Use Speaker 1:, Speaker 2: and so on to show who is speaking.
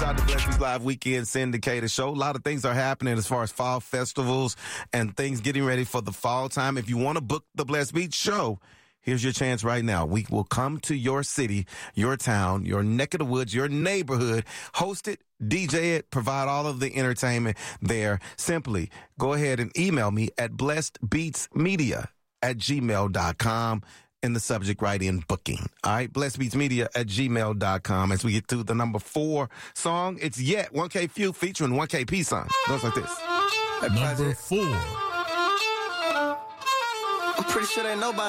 Speaker 1: inside the Blessed Beats Live Weekend Syndicated Show. A lot of things are happening as far as fall festivals and things getting ready for the fall time. If you want to book the Blessed Beats Show, here's your chance right now. We will come to your city, your town, your neck of the woods, your neighborhood, host it, DJ it, provide all of the entertainment there. Simply go ahead and email me at blessedbeatsmedia@gmail.com. In the subject, write in booking. All right, blessedbeatsmedia@gmail.com. As we get to the number 4 song, it's Yet, 1K Phew featuring 1K P-Son. Goes like this.
Speaker 2: Number 4.
Speaker 3: I'm pretty sure they know by